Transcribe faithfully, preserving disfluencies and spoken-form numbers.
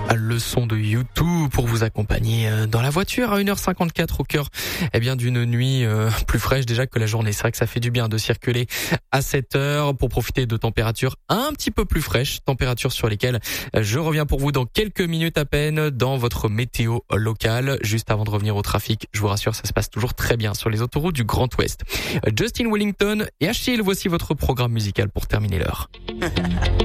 Le son de U deux pour vous accompagner dans la voiture à une heure cinquante-quatre au cœur eh bien d'une nuit euh, plus fraîche déjà que la journée. C'est vrai que ça fait du bien de circuler à cette heure pour profiter de températures un petit peu plus fraîches, températures sur lesquelles je reviens pour vous dans quelques minutes à peine dans votre météo locale. Juste avant de revenir au trafic, je vous rassure, ça se passe toujours très bien sur les autoroutes du Grand Ouest. Justin Wellington et Achille, voici votre programme musical pour terminer l'heure.